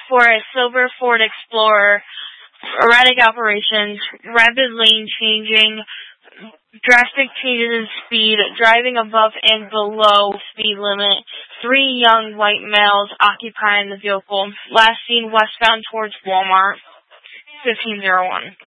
for a silver Ford Explorer, erratic operations, rapid lane changing, drastic changes in speed, driving above and below speed limit, 3 young white males occupying the vehicle, last seen westbound towards Walmart, 1501.